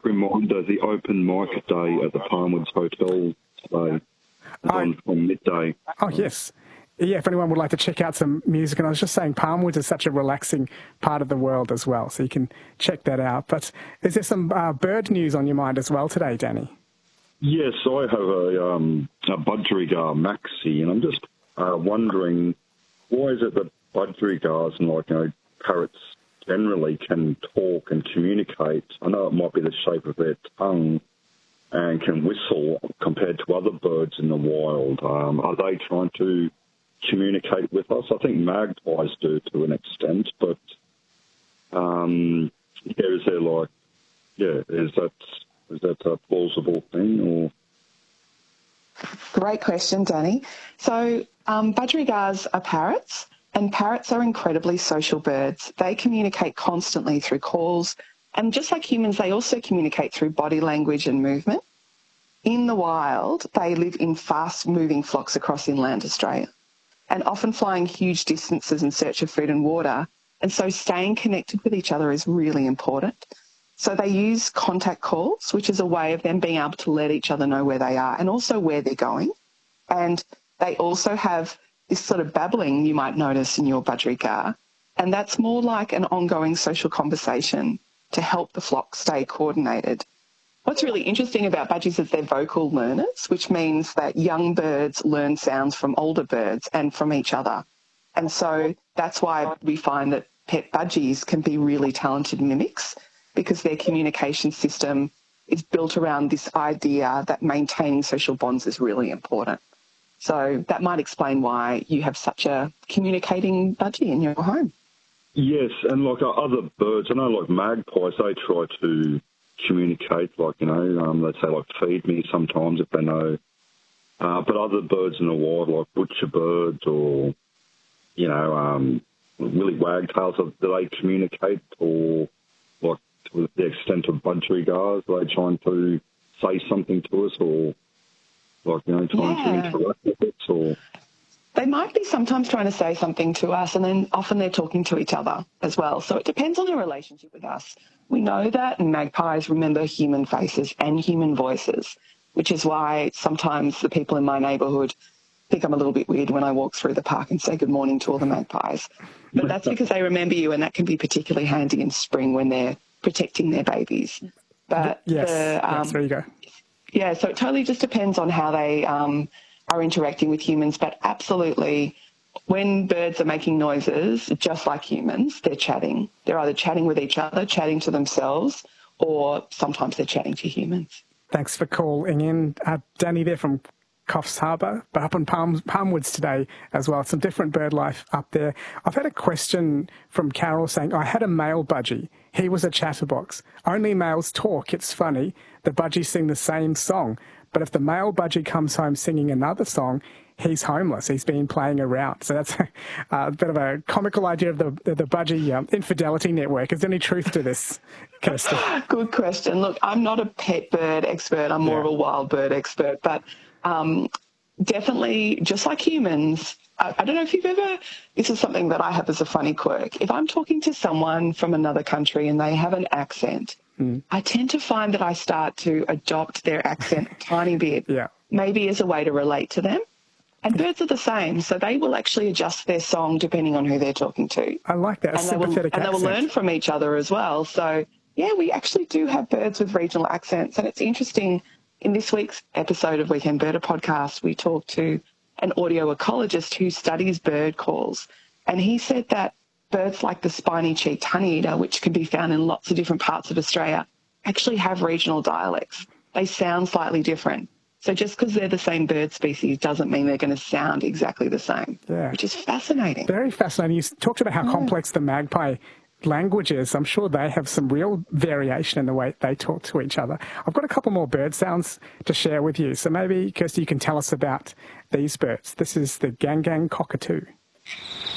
reminder, the open mic day at the Palmwoods Hotel today is on from midday. Oh, yes. Yeah, if anyone would like to check out some music, and I was just saying Palmwoods is such a relaxing part of the world as well, so you can check that out. But is there some bird news on your mind as well today, Danny? Yes, I have a budgerigar maxi, and I'm just wondering, why is it that budgerigars and parrots generally can talk and communicate? I know it might be the shape of their tongue and can whistle compared to other birds in the wild. Are they trying to communicate with us? I think magpies do to an extent, but is that a plausible thing? Or Great question, Danny. So budgerigars are parrots, and parrots are incredibly social birds. They communicate constantly through calls, and just like humans, they also communicate through body language and movement. In the wild, they live in fast-moving flocks across inland Australia, and often flying huge distances in search of food and water, and so staying connected with each other is really important. So they use contact calls, which is a way of them being able to let each other know where they are and also where they're going. And they also have this sort of babbling you might notice in your budgerigar, and that's more like an ongoing social conversation to help the flock stay coordinated. What's really interesting about budgies is they're vocal learners, which means that young birds learn sounds from older birds and from each other. And so that's why we find that pet budgies can be really talented mimics, because their communication system is built around this idea that maintaining social bonds is really important. So that might explain why you have such a communicating budgie in your home. yes, and other birds, I know magpies, they try to communicate, they say feed me sometimes if they know. But other birds in the wild, like butcher birds or, willy wagtails, do they communicate, or to the extent of budgerigars, are they trying to say something to us, or trying to interact with us, or? They might be sometimes trying to say something to us, and then often they're talking to each other as well. So it depends on their relationship with us. We know that magpies remember human faces and human voices, which is why sometimes the people in my neighbourhood think I'm a little bit weird when I walk through the park and say good morning to all the magpies. But that's because they remember you, and that can be particularly handy in spring when they're protecting their babies. But yes, there you go. Yeah, so it totally just depends on how they are interacting with humans. But absolutely, when birds are making noises, just like humans, they're chatting. They're either chatting with each other, chatting to themselves, or sometimes they're chatting to humans. Thanks for calling in. Danny there from Coffs Harbour, but up on Palmwoods today as well. Some different bird life up there. I've had a question from Carol saying, I had a male budgie. He was a chatterbox. Only males talk. It's funny. The budgies sing the same song. But if the male budgie comes home singing another song, he's homeless. He's been playing around. So that's a bit of a comical idea of the budgie infidelity network. Is there any truth to this, Kirsty? Good question. Look, I'm not a pet bird expert. I'm more of a wild bird expert. But definitely, just like humans, I don't know if you've ever, this is something that I have as a funny quirk. If I'm talking to someone from another country and they have an accent, I tend to find that I start to adopt their accent a tiny bit, maybe as a way to relate to them. And birds are the same, so they will actually adjust their song depending on who they're talking to. I like that, and they will learn from each other as well. So, yeah, we actually do have birds with regional accents, and it's interesting. In this week's episode of Weekend Birder podcast, we talked to an audio ecologist who studies bird calls, and he said that birds like the spiny-cheeked honeyeater, which can be found in lots of different parts of Australia, actually have regional dialects. They sound slightly different. So just because they're the same bird species doesn't mean they're going to sound exactly the same, which is fascinating. Very fascinating. You talked about how complex the magpie language is. I'm sure they have some real variation in the way they talk to each other. I've got a couple more bird sounds to share with you. So maybe, Kirsty, you can tell us about these birds. This is the Gang Gang cockatoo.